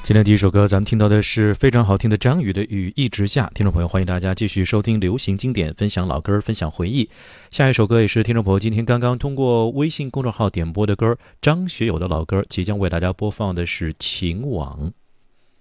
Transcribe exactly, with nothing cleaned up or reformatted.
今天第一首歌咱们听到的是非常好听的张宇的《雨一直下》。听众朋友，欢迎大家继续收听流行经典，分享老歌，分享回忆。下一首歌也是听众朋友今天刚刚通过微信公众号点播的歌，张学友的老歌，即将为大家播放的是《情网》。